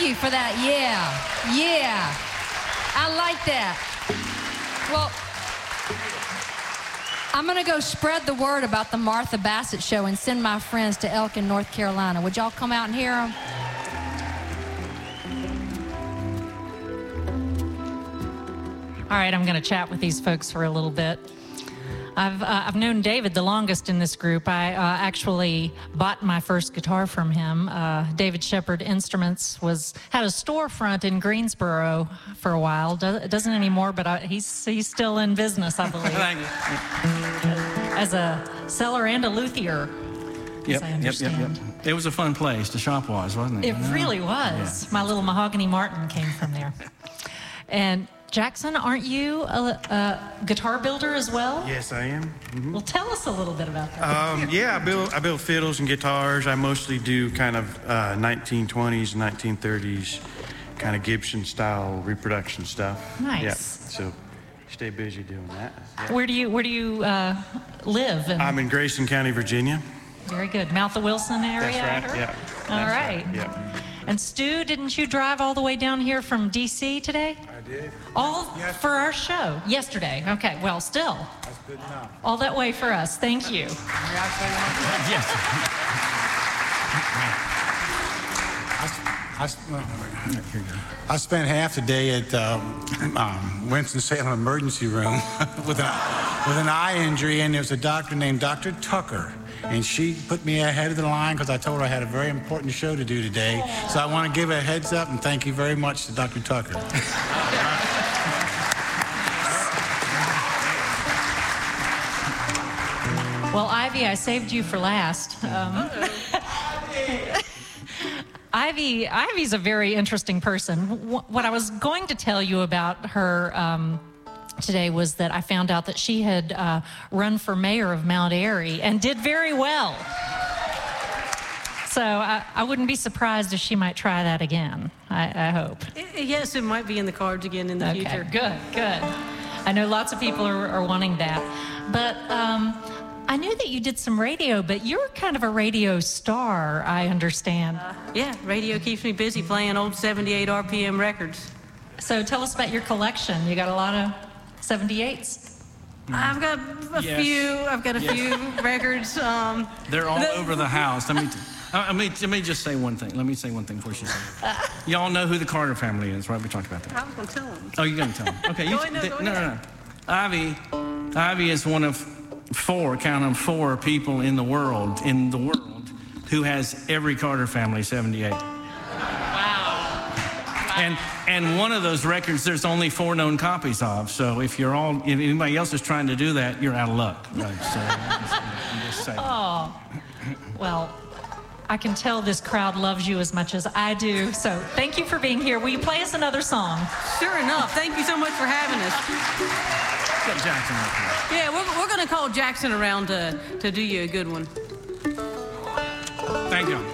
Ivy for that. Yeah. Yeah. I like that. Well, I'm going to go spread the word about the Martha Bassett Show and send my friends to Elkin, North Carolina. Would y'all come out and hear them? All right, I'm going to chat with these folks for a little bit. I've known David the longest in this group. I actually bought my first guitar from him. David Shepard Instruments had a storefront in Greensboro for a while. Doesn't anymore, but he's still in business, I believe. As a seller and a luthier, as I understand. Yep. It was a fun place. The shop wasn't it? It really was. Yeah. My little Mahogany Martin came from there. And Jackson, aren't you a guitar builder as well? Yes, I am. Mm-hmm. Well, tell us a little bit about that. Yeah, I build fiddles and guitars. I mostly do kind of 1920s, 1930s, kind of Gibson-style reproduction stuff. Nice. Yeah, so stay busy doing that. Yeah. Where do you live? I'm in Grayson County, Virginia. Very good. Mouth of Wilson area? That's right, yeah. All right. Yeah. And Stu, didn't you drive all the way down here from D.C. today? I did. All for our show yesterday. Okay, well, still. That's good enough. All that way for us. Thank you. Yes. I spent half the day at Winston-Salem Emergency Room with an eye injury, and there was a doctor named Dr. Tucker. And she put me ahead of the line because I told her I had a very important show to do today. So I want to give a heads up and thank you very much to Dr. Tucker. Well, Ivy, I saved you for last. Ivy's a very interesting person. What I was going to tell you about her today was that I found out that she had run for mayor of Mount Airy and did very well. So I wouldn't be surprised if she might try that again, I hope. Yes, it might be in the cards again in the future. Good. I know lots of people are wanting that. But I knew that you did some radio, but you're kind of a radio star, I understand. Yeah, radio keeps me busy playing old 78 RPM records. So tell us about your collection. You got a lot of 78s? I've got a few. I've got a few records. They're all over the house. Let me just say one thing. Let me say one thing before she says it. Y'all know who the Carter family is, right? We talked about that. I was going to tell them. Oh, you're going to tell them. Okay. No. Ivy is one of four people in the world who has every Carter family 78. And one of those records, there's only 4 known copies of. So if anybody else is trying to do that, you're out of luck. Right? So I'm just saying. Oh, well, I can tell this crowd loves you as much as I do. So thank you for being here. Will you play us another song? Sure enough. Thank you so much for having us. Get Jackson up here. Yeah, we're going to call Jackson around to do you a good one. Thank you.